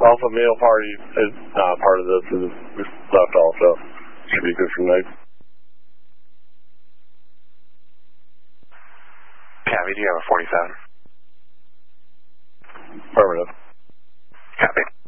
Alpha Male Party is part of this, and it's left also. Should be good for tonight. Copy, do you have a 47? Affirmative. Copy.